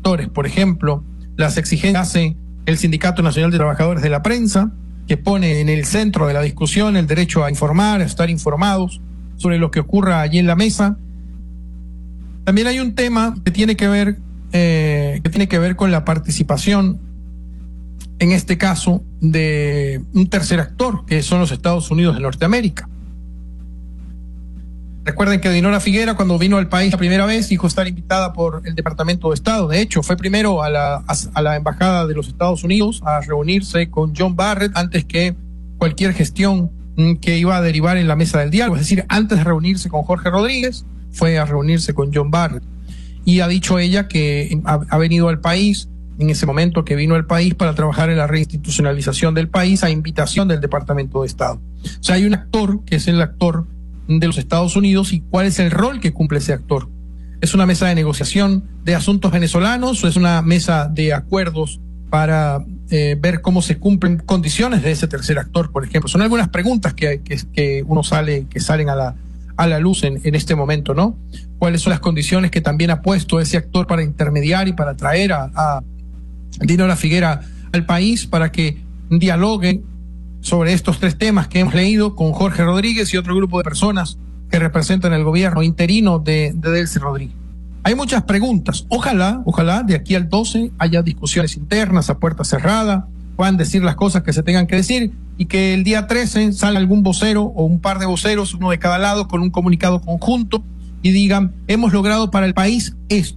sectores. Por ejemplo, las exigencias que hace el Sindicato Nacional de Trabajadores de la Prensa, que pone en el centro de la discusión el derecho a informar, a estar informados sobre lo que ocurra allí en la mesa. También hay un tema que tiene que ver con la participación, en este caso, de un tercer actor, que son los Estados Unidos de Norteamérica. Recuerden que Dinora Figuera, cuando vino al país la primera vez, dijo estar invitada por el Departamento de Estado. De hecho, fue primero a la Embajada de los Estados Unidos a reunirse con John Barrett antes que cualquier gestión que iba a derivar en la mesa del diálogo. Es decir, antes de reunirse con Jorge Rodríguez, fue a reunirse con John Barrett. Y ha dicho ella que ha venido al país, en ese momento que vino al país, para trabajar en la reinstitucionalización del país a invitación del Departamento de Estado. O sea, hay un actor que es el actor de los Estados Unidos. ¿Y cuál es el rol que cumple ese actor? ¿Es una mesa de negociación de asuntos venezolanos o es una mesa de acuerdos para ver cómo se cumplen condiciones de ese tercer actor, por ejemplo? Son algunas preguntas que salen a la luz en este momento, ¿no? ¿Cuáles son las condiciones que también ha puesto ese actor para intermediar y para traer a Dinora Figuera al país para que dialoguen sobre estos tres temas que hemos leído con Jorge Rodríguez y otro grupo de personas que representan el gobierno interino de Delcy Rodríguez? Hay muchas preguntas. Ojalá de aquí al 12 haya discusiones internas a puerta cerrada, puedan decir las cosas que se tengan que decir y que el día 13 salga algún vocero o un par de voceros, uno de cada lado, con un comunicado conjunto y digan: hemos logrado para el país esto.